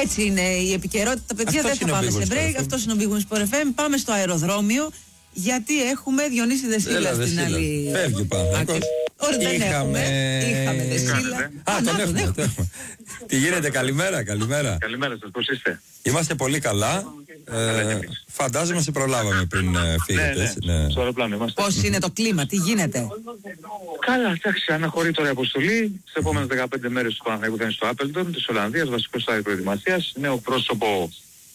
Έτσι είναι η επικαιρότητα, παιδιά. Αυτός δεν θα πάμε σε break. Αυτό είναι ο Big Wings Sport FM. Πάμε στο αεροδρόμιο. Γιατί έχουμε Διονύση Δεσίλα στην άλλη. Φεύγει πάμε. Δεν είχαμε Δεσίλα. Τον έχουμε. Τι γίνεται, καλημέρα. Καλημέρα σας, πώς είστε? Είμαστε πολύ καλά. Φαντάζομαι σε προλάβαμε πριν φύγετε. Ναι, στο αεροπλάνο είμαστε. Πώς είναι το κλίμα, τι γίνεται? Καλά, εντάξει, αναχωρεί τώρα η αποστολή. Στις επόμενες 15 μέρες του Παναθηναϊκού θα είναι στο Άπελντον της Ολλανδίας, βασικό στάδιο προετοιμασίας. Νέο πρόσωπο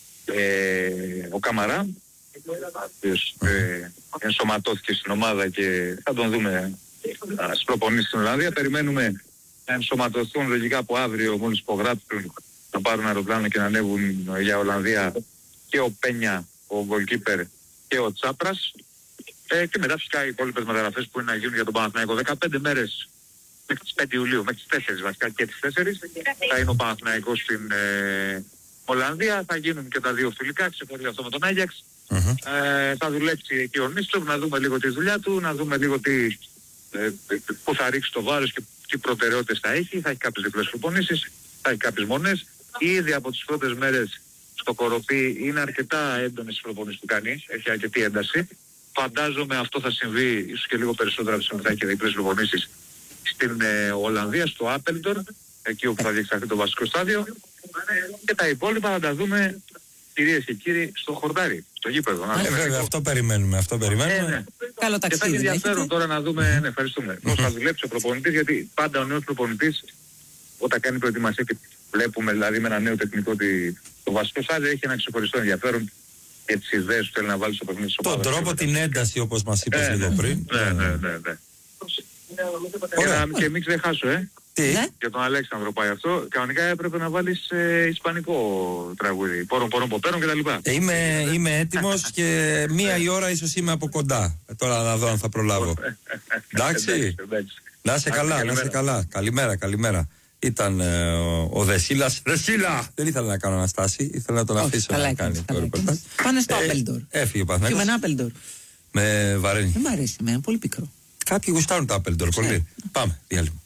ο Καμαρά, ο οποίος ενσωματώθηκε στην ομάδα και θα τον δούμε στις προπονήσεις στην Ολλανδία. Περιμένουμε να ενσωματωθούν λογικά από αύριο, μόλις υπογράψουν, να πάρουν αεροπλάνο και να ανέβουν για Ολλανδία και ο Πένια, ο goalkeeper, και ο Τσάπρας. Και μετά φυσικά οι υπόλοιπες μεταγραφές που είναι να γίνουν για τον Παναθηναϊκό. 15 μέρες μέχρι τις 5 Ιουλίου, μέχρι τις 4 βασικά και τις 4 θα είναι ο Παναθηναϊκός στην Ολλανδία. Θα γίνουν και τα δύο φιλικά, ξεχωρίζει αυτό με τον Άγιαξ. Θα δουλέψει εκεί ο Νίστρομ, να δούμε λίγο τη δουλειά του, να δούμε λίγο πού θα ρίξει το βάρος και τι προτεραιότητες θα έχει. Θα έχει κάποιες διπλές προπονήσεις, θα έχει κάποιες μονές. Ήδη από τις πρώτες μέρες στο Κοροπή είναι αρκετά έντονες οι προπονήσεις που κάνει, έχει αρκετή ένταση. Φαντάζομαι αυτό θα συμβεί ίσως και λίγο περισσότερα από τις μετά και διπλές προπονήσεις στην Ολλανδία, στο Άπελντον, εκεί όπου θα διεξαχθεί το βασικό στάδιο. Και τα υπόλοιπα θα τα δούμε, κυρίες και κύριοι, στο χορτάρι, στο γήπεδο. Βέβαια, αυτό περιμένουμε. Καλό ταξίδι. Και θα έχει ενδιαφέρον τώρα να δούμε, ευχαριστούμε, πώς θα δουλέψει ο προπονητής, γιατί πάντα ο νέος προπονητής όταν κάνει προετοιμασία και βλέπουμε δηλαδή με ένα νέο τεχνικό ότι το βασικό στάδιο έχει ένα ξεχωριστό ενδιαφέρον για τις ιδέες που θέλει να βάλει στο παιχνίδι της ομάδας. Τον τρόπο, την ένταση όπως μας είπες λίγο πριν. Ναι. Και μην ξεχάσω, Τι? για τον Αλέξανδρο πάει αυτό. Κανονικά έπρεπε να βάλεις ισπανικό τραγούδι. Πόρων ποπέρων κτλ. Είμαι έτοιμος και 1 η ώρα ίσως είμαι από κοντά. Τώρα να δω αν θα προλάβω. Εντάξει. Να είσαι καλά. Καλημέρα. Ήταν ο Δεσίλας. Δεσίλα! Δεν ήθελα να κάνω Αναστάση, ήθελα να τον αφήσω να κάνει το ρεπορτάζ. Πάνε στο Άπελντορ. Έφυγε ο Παναθηναϊκός. Και με ένα Άπελντορ. Με βαραίνει. Δεν μ' αρέσει, είναι πολύ πικρό. Κάποιοι γουστάρουν το Άπελντορ πολύ. Πάμε, διάλειμμα.